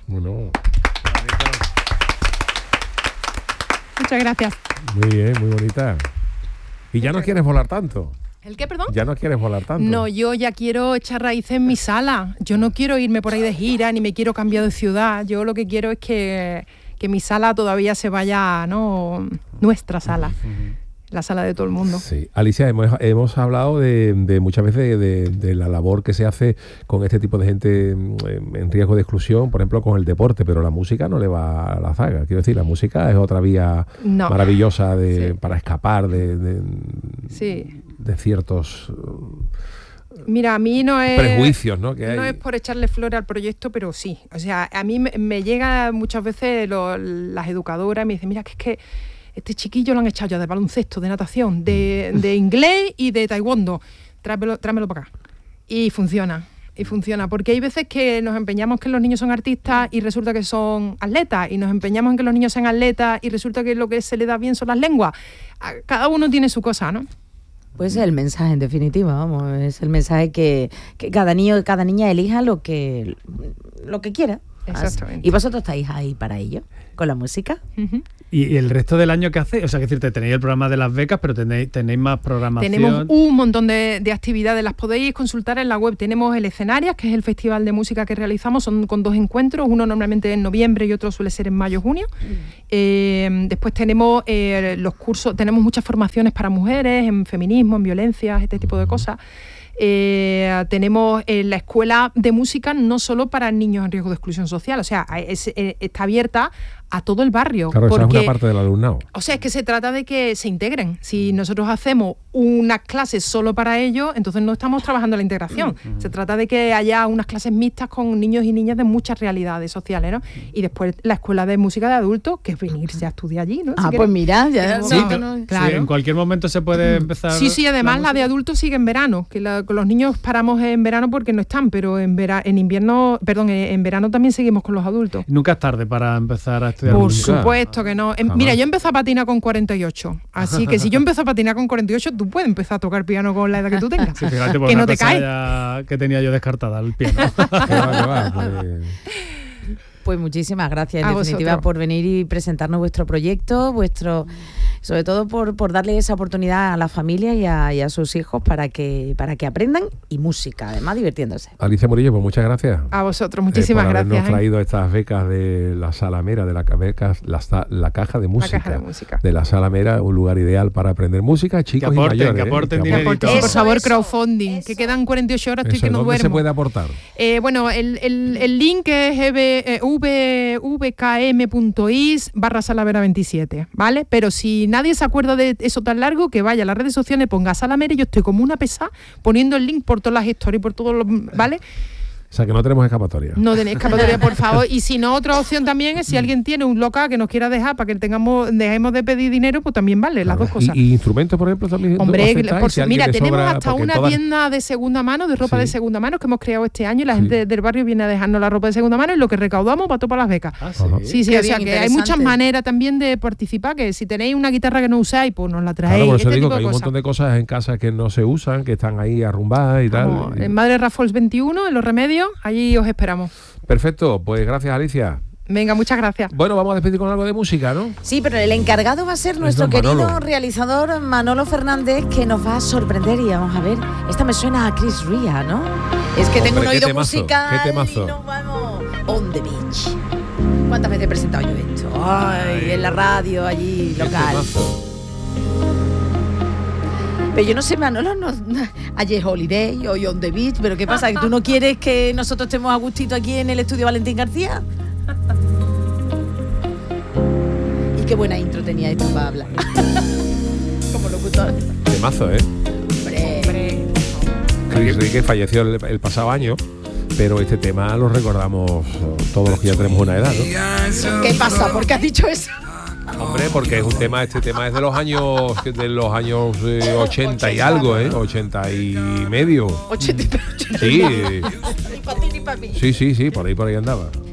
Bueno. Muchas gracias. Muy bien, muy bonita. ¿Y ya no quieres volar tanto? ¿El qué, perdón? ¿Ya no quieres volar tanto? No, yo ya quiero echar raíces en mi sala. Yo no quiero irme por ahí de gira, ni me quiero cambiar de ciudad. Yo lo que quiero es que mi sala todavía se vaya, ¿no? Nuestra sala. La sala de todo el mundo. Sí. Alicia, hemos hablado de muchas veces de la labor que se hace con este tipo de gente en riesgo de exclusión, por ejemplo, con el deporte, pero la música no le va a la zaga. Quiero decir, la música es otra vía maravillosa para escapar de ciertos... Mira, a mí no es... prejuicios, ¿no? Que hay. No es por echarle flores al proyecto, pero sí. O sea, a mí me llega muchas veces las educadoras y me dicen, mira, que es que este chiquillo lo han echado ya de baloncesto, de natación, de inglés y de taekwondo. Tráemelo para acá. Y funciona, porque hay veces que nos empeñamos que los niños son artistas y resulta que son atletas, y nos empeñamos en que los niños sean atletas y resulta que lo que se les da bien son las lenguas. Cada uno tiene su cosa, ¿no? Pues es el mensaje, en definitiva, vamos, es el mensaje que cada niño, cada niña elija lo que quiera. Exactamente. Y vosotros estáis ahí para ello, con la música. Uh-huh. ¿Y el resto del año qué hacéis? O sea, que decirte, tenéis el programa de las becas, pero tenéis más programación. Tenemos un montón de actividades, las podéis consultar en la web. Tenemos el Escenarias, que es el festival de música que realizamos, son con 2 encuentros, uno normalmente en noviembre y otro suele ser en mayo-junio. Después tenemos los cursos, tenemos muchas formaciones para mujeres, en feminismo, en violencias, este tipo de cosas. Tenemos la escuela de música no solo para niños en riesgo de exclusión social, o sea, está abierta a todo el barrio. Claro, esa es una parte del alumnado. O sea, es que se trata de que se integren. Si nosotros hacemos unas clases solo para ellos, entonces no estamos trabajando la integración. Se trata de que haya unas clases mixtas con niños y niñas de muchas realidades sociales, ¿no? Y después la escuela de música de adultos, que es venirse a estudiar allí, ¿no? Pues mira, ya... Claro. Sí, en cualquier momento se puede empezar... Sí, además la de adultos sigue en verano, que con los niños paramos en verano porque no están, pero en verano también seguimos con los adultos. Nunca es tarde para empezar a estudiar Por música. supuesto que no. Mira, yo empecé a patinar con 48, así que si yo empecé a patinar con 48, tú puedes empezar a tocar piano con la edad que tú tengas. Sí, fíjate, que no te cae. Que tenía yo descartada el piano. Pues muchísimas gracias, en A definitiva, vosotros. por venir y presentarnos vuestro proyecto, sobre todo por darle esa oportunidad a la familia y a sus hijos para que aprendan, y música, además divirtiéndose. Alicia Murillo, pues muchas gracias. A vosotros, muchísimas por habernos gracias. traído estas becas de la Sala Mera, de la caja de música. La caja de música. De la Sala Mera, un lugar ideal para aprender música, chicos y mayores. Que aporten Que dinerito. aporten, por Eso, favor, eso, crowdfunding, eso. que quedan 48 horas, estoy Eso, que no ¿dónde duermo. se puede aportar? Bueno, el link es vkm.is/Salamera27, ¿vale? Pero si nadie se acuerda de eso tan largo, que vaya a las redes sociales, ponga Salamera y yo estoy como una pesada poniendo el link por todas las historias, por todos los, ¿vale? O sea, que no tenemos escapatoria. No tenéis escapatoria, por favor. Y si no, otra opción también es si alguien tiene un local que nos quiera dejar para que dejemos de pedir dinero, pues también vale, las dos cosas. ¿Y instrumentos, por ejemplo, también? Hombre, Si mira, tenemos sobra, hasta porque una todas... tienda de segunda mano, de ropa Sí. de segunda mano que hemos creado este año, y la gente del barrio viene a dejarnos la ropa de segunda mano y lo que recaudamos va todo para las becas. Ah, sí. Ajá. Sí, Qué o sea bien, que hay muchas interesante. maneras también de participar, que si tenéis una guitarra que no usáis, pues nos la traéis. Claro, por eso digo tipo que hay un de montón cosas. de cosas en casa que no se usan, que están ahí arrumbadas y tal. Vamos, en Madre Rafols 21, en Los Remedios, allí os esperamos. Perfecto, pues gracias, Alicia. Venga, muchas gracias. Bueno, vamos a despedir con algo de música, ¿no? Sí, pero el encargado va a ser nuestro don Manolo. querido realizador Manolo Fernández, que nos va a sorprender. Y vamos a ver, esta me suena a Chris Ria, ¿no? Es que tengo Hombre, un qué oído temazo, musical qué temazo. y nos vamos on the beach. ¿Cuántas veces he presentado yo esto? Ay, en la radio, allí, Qué local. temazo. Pero yo no sé, Manolo, ayer es Holiday, hoy on the beach, pero ¿qué pasa? ¿Que tú no quieres que nosotros estemos a gustito aquí en el estudio Valentín García? Y qué buena intro tenía esto para hablar. Como locutor. Temazo, ¿eh? Hombre. Chris Rea, que falleció el pasado año, pero este tema lo recordamos todos los que ya tenemos una edad, ¿no? ¿Qué pasa? ¿Por qué has dicho eso? Hombre, porque es un tema, este tema es de los años 80 y algo, 80 y medio. 80 Sí, Ni para ti ni para mí. sí, por ahí andaba.